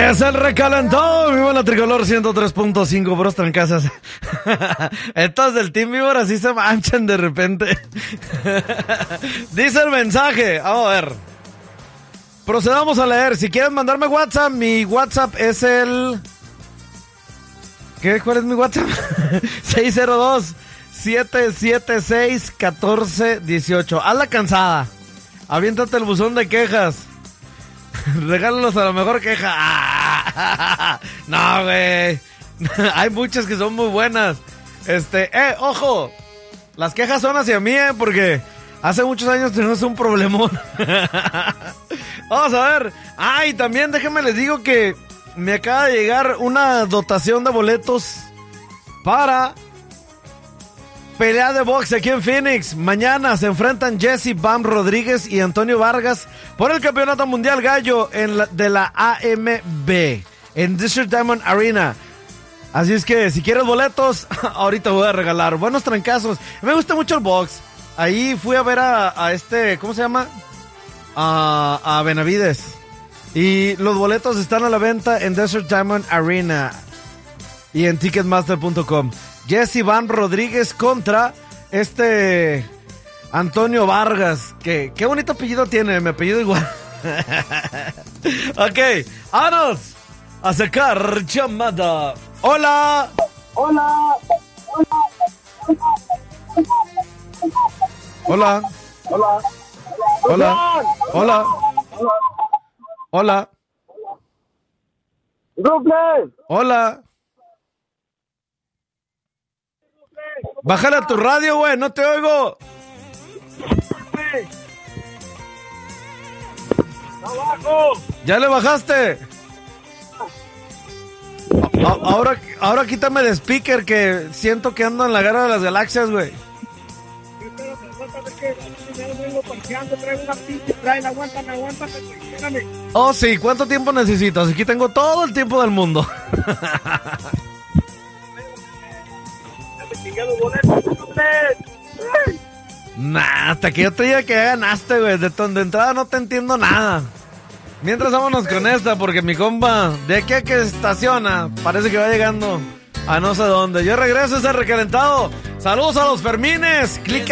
Es el recalentado, vivo en la Tricolor 103.5, puros trancazas. Estos del Team Víbora así se manchan de repente. Dice el mensaje, vamos a ver. Procedamos a leer. Si quieren mandarme WhatsApp, mi WhatsApp es el... ¿Cuál es mi WhatsApp? 602-776-1418. Hazla cansada. Aviéntate el buzón de quejas. Regálalos a la mejor queja. No, güey. Hay muchas que son muy buenas. Ojo. Las quejas son hacia mí, porque hace muchos años tenemos un problemón. Vamos a ver. Y también déjenme les digo que me acaba de llegar una dotación de boletos para pelea de box aquí en Phoenix. Mañana se enfrentan Jesse Bam Rodríguez y Antonio Vargas por el campeonato mundial gallo de la AMB en Desert Diamond Arena. Así es que si quieres boletos, ahorita voy a regalar. Buenos trancazos. Me gusta mucho el box. Ahí fui a ver a ¿cómo se llama? A Benavides. Y los boletos están a la venta en Desert Diamond Arena y en Ticketmaster.com. Jesse Van Rodríguez contra Antonio Vargas. Qué bonito apellido tiene, mi apellido igual. Ok, vámonos a sacar llamada. Hola. Hola. Hola. Hola. Hola. Hola. Hola. Rufles. Hola. Bájale a tu radio, güey, no te oigo. Abajo. ¿Ya le bajaste? Ahora quítame de speaker, que siento que ando en la guerra de las galaxias, güey. Oh, sí, ¿cuánto tiempo necesitas? Aquí tengo todo el tiempo del mundo. Nah, hasta que yo te diga que ya ganaste, güey. De entrada no te entiendo nada. Mientras vámonos con esta, porque mi compa, de aquí a que estaciona, parece que va llegando a no sé dónde. Yo regreso, ese recalentado. Saludos a los Fermines. Clica.